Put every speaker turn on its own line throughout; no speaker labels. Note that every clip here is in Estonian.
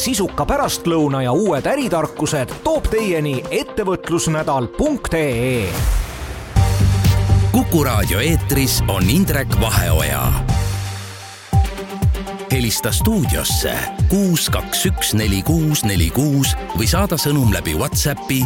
sisuka pärastlõuna ja uued äritarkused toob teieni ettevõtlusnädal.ee.
Kuku raadio eetris on Indrek Vaheoja. Helista stuudiosse 6214646 või saada sõnum läbi WhatsAppi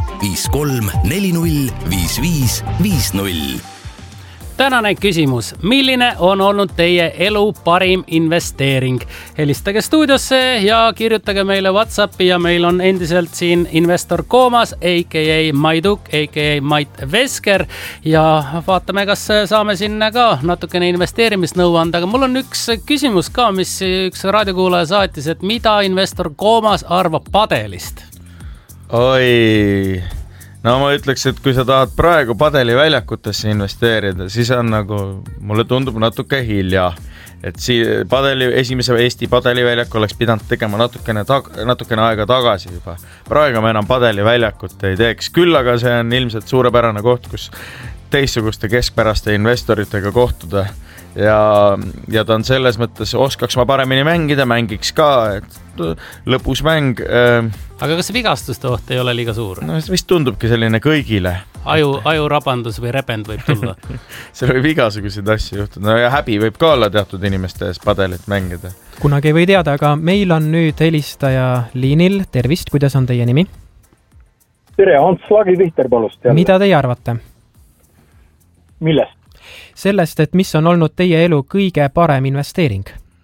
53405550.
Tänane küsimus. Milline on olnud teie elu parim investeering? Helistage stuudiosse ja kirjutage meile WhatsAppi ja meil on endiselt siin investor Koomas, a.k.a. Maiduk, a.k.a. Mait Vesker ja vaatame, kas saame sinna ka natukene investeerimisnõu anda. Aga mul on üks küsimus ka, mis üks raadiokuulaja saatis, et mida investor Koomas arvab padelist?
Oi... No ma ütleks, et kui sa tahad praegu padeliväljakutesse investeerida, siis on nagu, mulle tundub natuke hilja. Et esimese Eesti padeliväljaku oleks pidanud tegema natukene aega tagasi juba. Praegu me enam padeliväljakut ei teeks. Küll aga see on ilmselt suurepärane koht, kus teistsuguste keskpäraste investoritega kohtuda. Ja ta on selles mõttes, oskaks ma paremini mängida, mängiks ka, et lõpus mäng.
Aga kas vigastuste oht ei ole liiga suur?
No vist tundubki selline kõigile.
Ajurabandus või repend võib tulla.
Seal võib igasuguseid asju juhtuda. No ja häbi võib ka olla teatud inimeste ees padelit mängida.
Kunagi ei või teada, aga meil on nüüd helistaja liinil. Tervist, kuidas on teie nimi?
Tere, Ants Lagi Vihterpalust.
Mida teie arvate?
Millest?
Sellest, et mis on olnud teie elu kõige parem investeering?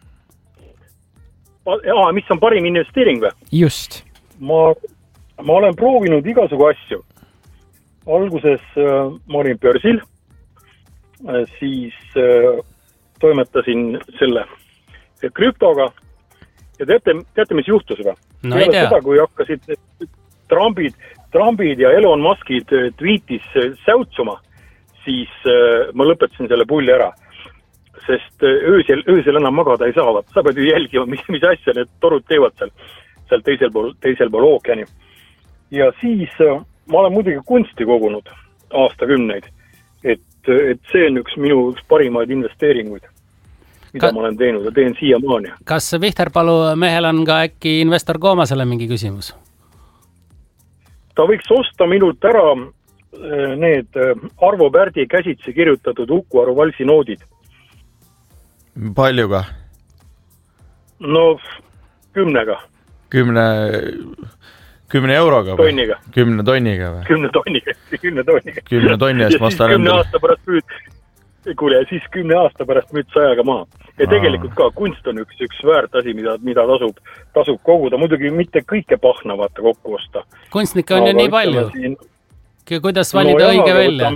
Mis on parim investeering või?
Just.
Ma olen proovinud igasugu asju. Alguses ma olin börsil, siis toimetasin selle krüptoga ja teate mis juhtus või?
No ei tea.
Seda, kui hakkasid Trumpid ja Elon Muskid tweetis säutsuma, siis ma lõpetasin selle pulli ära. Sest öösel enam magada ei saa. Sa pead ju jälgima, mis asja need torud teevad seal teisel pool ookeani. Ja siis ma olen muidugi kunsti kogunud aastakümneid. Et see on minu parimaid investeeringuid, mida ma olen teinud ja teen siiamaani.
Kas Vihterpalu mehel on ka äkki investor Koomasele mingi küsimus?
Ta võiks osta minult ära need Arvo Pärdi käsitsi kirjutatud Uku Aru valsi noodid.
Palju ka?
No 10
euroga või?
Tonniga.
10 tonniga või?
10 tonniga.
10 tonni eest ma ostan endale.
Siis 10 aasta pärast müüd sajaga maha. Ja tegelikult ka kunst on üks väärt asi, mida tasub koguda. Muidugi mitte kõike pahna vaata kokku osta.
Kunstnikke on ju nii palju. Kuidas valida õige välja?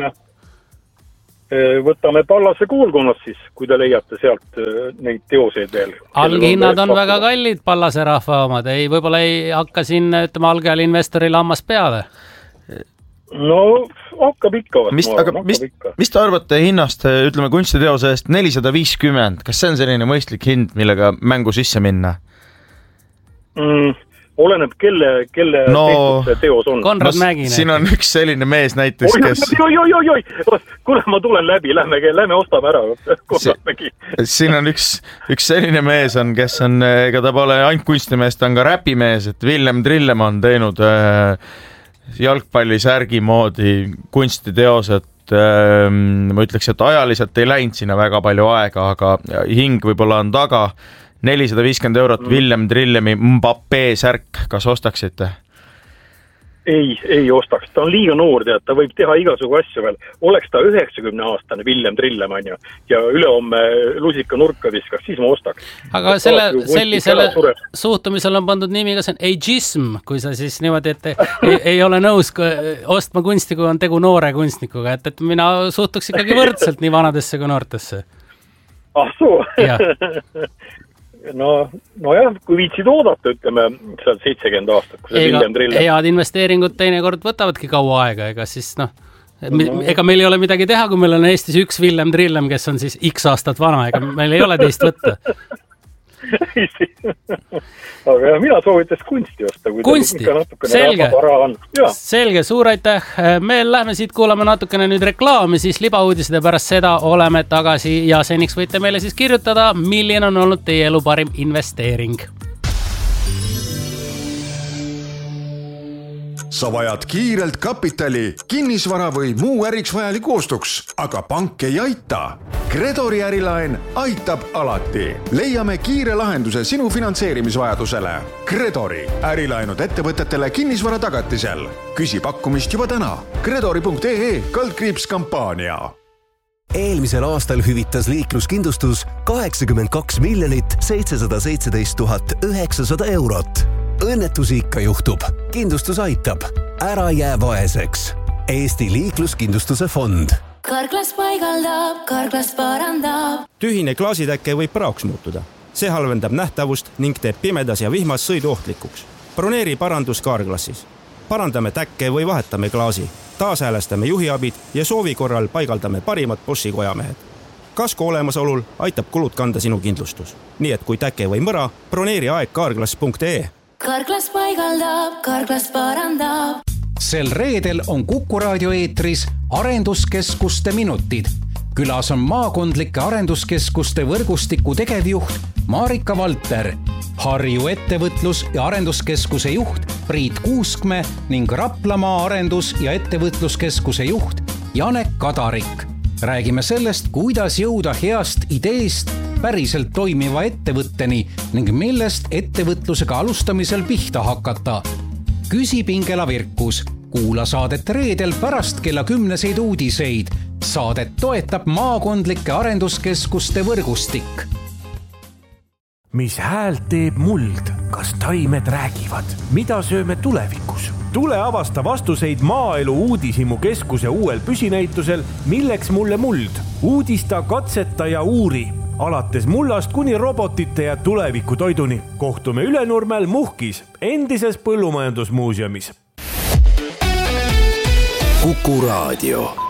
Võtame Pallase koolkonnast siis, kui te leiate sealt neid teoseid veel.
Alghinnad on väga kallid Pallase rahva omad. Võib-olla ei hakka siin algajal investoril ammas peale.
No, hakkab ikka.
Mis te arvate hinnast, ütleme kunstiteose eest 450? Kas see on selline mõistlik hind, millega mängu sisse minna?
Oleneb, kelle tehtud see teos on.
Konrad Mägine.
Siin on üks selline mees näiteks, kes...
Oi. Kuule, ma tulen läbi, lähme ostame ära.
Siin on üks selline mees, kes on, ega ta pole ainult kunstimees, ta on ka räpimees, et Villem Trillem on teinud jalgpallisärgi moodi kunstiteoset. Ma ütleks, et ajaliselt ei läinud sinna väga palju aega, aga hing võib-olla on taga. 450 eurot Villem Trillemi Mbappé särk, kas ostaksite?
Ei ostaks, ta on liiga noor, ta võib teha igasugu asju veel. Oleks ta 90-aastane Villem Trillem on ju, ja ülehomme lusika nurka viskaks, siis ma ostaks.
Aga sellisele suhtumisel on pandud nimi, kas on ageism, kui sa siis niimoodi, et ei ole nõus ostma kunsti, kui on tegu noore kunstnikuga, et mina suhtuks ikkagi võrdselt nii vanadesse kui noortesse.
Soo? No jah, kui viitsid oodata, ütleme, seal 70 aastat.
Head investeeringud teinekord võtavadki kaua aega, ega siis ega meil ei ole midagi teha, kui meil on Eestis üks Villem Trillem, kes on siis x aastat vana, ega meil ei ole teist võtta.
Aga mina soovitas kunsti osta.
Kunsti, selge, suur aitäh. Me lähme siit kuulama natukene nüüd reklaami, siis libauudisede pärast seda oleme tagasi ja seniks võite meile siis kirjutada, milline on olnud teie elu parim investeering.
sa vajad kiirelt kapitali, kinnisvara või muu äriks vajaliku ostuks, aga pank ei aita. Gredori ärilaen aitab alati. Leiame kiire lahenduse sinu finantseerimisvajadusele. Gredori ärilaenud ettevõtetele kinnisvara tagatisel. Küsi pakkumist juba täna. Gredori.ee/kampaania.
Eelmisel aastal hüvitas liikluskindlustus 82 717 900 eurot. Õnnetusi ikka juhtub. Kindlustus aitab. Ära jää vaeseks. Eesti liikluskindlustuse fond.
Karklas paigaldab, Karklas parandab.
Tühine klaasitäkke võib praoks muutuda. See halvendab nähtavust ning teeb pimedas ja vihmas sõidu ohtlikuks. Broneeri parandus Carglassis. Parandame täkke või vahetame klaasi. Taashäälestame juhiabid ja soovi korral paigaldame parimad Boschi kojamehed. Kasko olemasolul aitab kulud kanda sinu kindlustus. Nii et kui täke või mõra, broneeri aeg carglass.ee.
Karklas paigaldab, Karklas parandab.
Sel reedel on Kuku raadio eetris arenduskeskuste minutid. Külas on maakondlike arenduskeskuste võrgustiku tegevjuht Marika Valter, Harju ettevõtlus- ja arenduskeskuse juht Priit Kuuskme ning Raplamaa arendus- ja ettevõtluskeskuse juht Janek Kadarik. Räägime sellest, kuidas jõuda heast ideest päriselt toimiva ettevõtteni ning millest ettevõtlusega alustamisel pihta hakata. Küsi Pingela Virkus. Kuula saadet reedel pärast kella 10 uudiseid. Saadet toetab maakondlike arenduskeskuste võrgustik.
Mis häält teeb muld? Kas taimed räägivad? Mida sööme tulevikus? Tule avasta vastuseid Maaelu Uudishimu keskuse uuel püsinäitusel Milleks mulle muld? Uudista, katseta ja uuri. Alates mullast kuni robotite ja tulevikutoiduni. Kohtume Ülenurmel Muhkis, endises põllumajandusmuuseumis.
Kuku raadio.